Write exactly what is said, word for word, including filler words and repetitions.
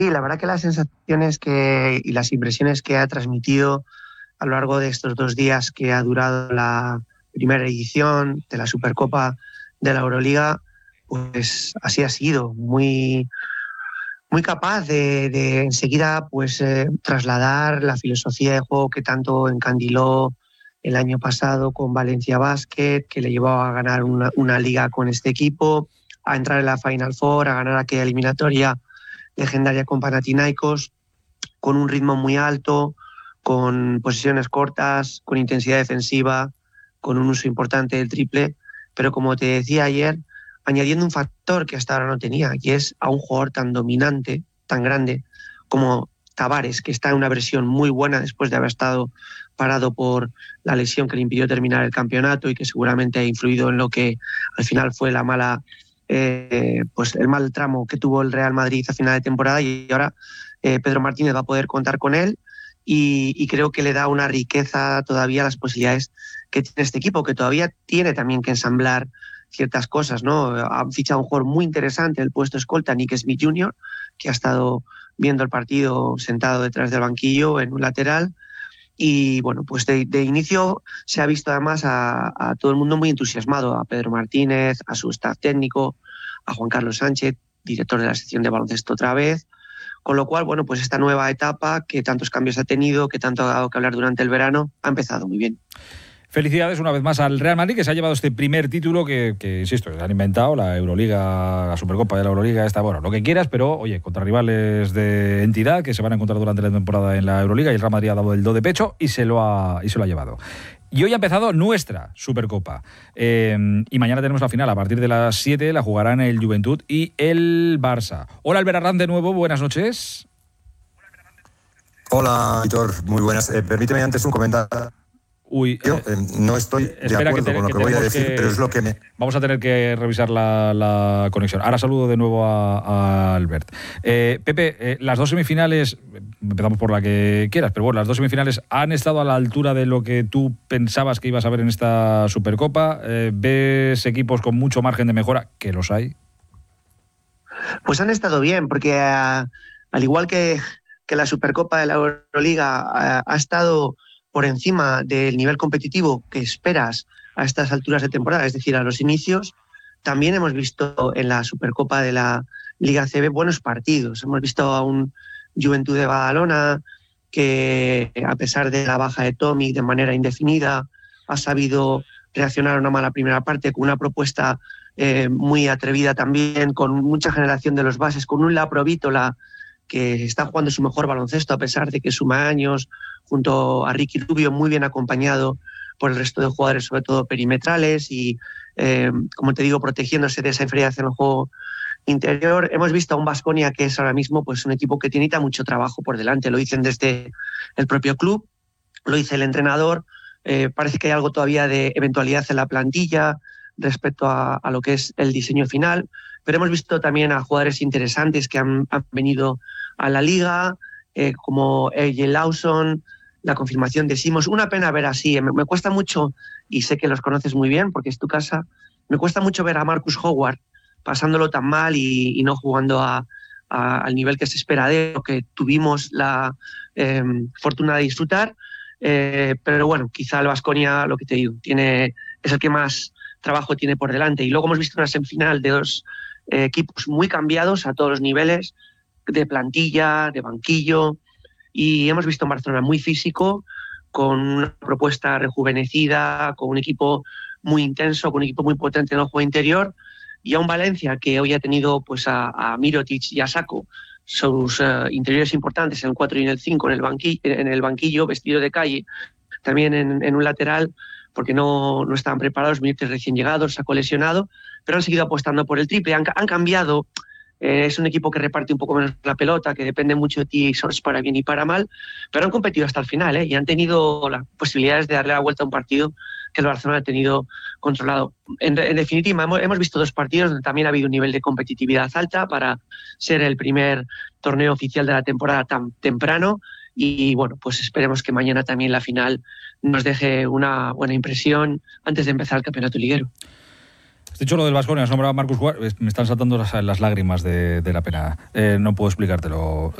Sí, la verdad que las sensaciones que, y las impresiones que ha transmitido a lo largo de estos dos días que ha durado la primera edición de la Supercopa de la Euroliga, pues así ha sido, muy, muy capaz de, de enseguida pues, eh, trasladar la filosofía de juego que tanto encandiló el año pasado con Valencia Basket, que le llevó a ganar una, una liga con este equipo, a entrar en la Final Four, a ganar aquella eliminatoria legendaria con Panathinaikos, con un ritmo muy alto, con posesiones cortas, con intensidad defensiva, con un uso importante del triple, pero como te decía ayer, añadiendo un factor que hasta ahora no tenía, y es a un jugador tan dominante, tan grande, como Tavares, que está en una versión muy buena después de haber estado parado por la lesión que le impidió terminar el campeonato y que seguramente ha influido en lo que al final fue la mala, eh, pues el mal tramo que tuvo el Real Madrid a final de temporada, y ahora eh, Pedro Martínez va a poder contar con él. Y, y creo que le da una riqueza todavía a las posibilidades que tiene este equipo, que todavía tiene también que ensamblar ciertas cosas, ¿no? Han fichado un jugador muy interesante en el puesto escolta, Nick Smith junior, que ha estado viendo el partido sentado detrás del banquillo en un lateral. Y bueno, pues de, de inicio se ha visto además a, a todo el mundo muy entusiasmado, a Pedro Martínez, a su staff técnico, a Juan Carlos Sánchez, director de la sección de baloncesto otra vez. Con lo cual, bueno, pues esta nueva etapa que tantos cambios ha tenido, que tanto ha dado que hablar durante el verano, ha empezado muy bien. Felicidades una vez más al Real Madrid, que se ha llevado este primer título que, que insisto, han inventado, la Euroliga, la Supercopa de la Euroliga, esta, bueno, lo que quieras, pero oye, contra rivales de entidad que se van a encontrar durante la temporada en la Euroliga, y el Real Madrid ha dado el do de pecho y se lo ha, y se lo ha llevado. Y hoy ha empezado nuestra Supercopa. Eh, y mañana tenemos la final. A partir de las siete la jugarán el Juventud y el Barça. Hola, Albert Arranz, de nuevo. Buenas noches. Hola, Víctor. Muy buenas. Eh, permíteme antes un comentario. Uy, Yo eh, no estoy de acuerdo que te, con lo que, que voy a decir, que, pero es lo que me... Vamos a tener que revisar la, la conexión. Ahora saludo de nuevo a, a Albert. Eh, Pepe, eh, las dos semifinales, empezamos por la que quieras, pero bueno, las dos semifinales han estado a la altura de lo que tú pensabas que ibas a ver en esta Supercopa. Eh, ¿Ves equipos con mucho margen de mejora? Que los hay. Pues han estado bien, porque uh, al igual que, que la Supercopa de la Euroliga uh, ha estado por encima del nivel competitivo que esperas a estas alturas de temporada, es decir, a los inicios, también hemos visto en la Supercopa de la Liga C B buenos partidos. Hemos visto a un Juventud de Badalona que, a pesar de la baja de Tomic de manera indefinida, ha sabido reaccionar a una mala primera parte con una propuesta eh, muy atrevida también, con mucha generación de los bases, con un Laprovítola que está jugando su mejor baloncesto a pesar de que suma años, junto a Ricky Rubio, muy bien acompañado por el resto de jugadores, sobre todo perimetrales, y, eh, como te digo, protegiéndose de esa inferioridad en el juego interior. Hemos visto a un Baskonia que es ahora mismo pues, un equipo que tiene mucho trabajo por delante. Lo dicen desde el propio club, lo dice el entrenador. Eh, parece que hay algo todavía de eventualidad en la plantilla respecto a, a lo que es el diseño final, pero hemos visto también a jugadores interesantes que han, han venido a la liga, eh, como A J Lawson, la confirmación de Simons. Una pena ver así, me, me cuesta mucho, y sé que los conoces muy bien porque es tu casa, me cuesta mucho ver a Marcus Howard pasándolo tan mal y, y no jugando a, a, al nivel que se espera de lo que tuvimos la eh, fortuna de disfrutar, eh, pero bueno, quizá el Baskonia, lo que te digo, tiene, es el que más trabajo tiene por delante. Y luego hemos visto una semifinal de dos eh, equipos muy cambiados a todos los niveles, de plantilla, de banquillo, y hemos visto un Barcelona muy físico, con una propuesta rejuvenecida, con un equipo muy intenso, con un equipo muy potente en el juego interior, y a un Valencia que hoy ha tenido pues a, a Mirotic y a Sacco, sus uh, interiores importantes en el cuatro y en el cinco en el banquillo, en el banquillo vestido de calle, también en, en un lateral, porque no, no estaban preparados, Mirotic recién llegados, Sacco lesionado, pero han seguido apostando por el triple, han, han cambiado. Eh, es un equipo que reparte un poco menos la pelota, que depende mucho de ti, para bien y para mal, pero han competido hasta el final, ¿eh? Y han tenido las posibilidades de darle la vuelta a un partido que el Barcelona ha tenido controlado. En, en definitiva, hemos, hemos visto dos partidos donde también ha habido un nivel de competitividad alta para ser el primer torneo oficial de la temporada tan temprano, y bueno, pues esperemos que mañana también la final nos deje una buena impresión antes de empezar el campeonato liguero. Has dicho lo del Baskonia, has nombrado a Marcus Guard, me están saltando las, las lágrimas de, de la pena. Eh, no puedo explicártelo.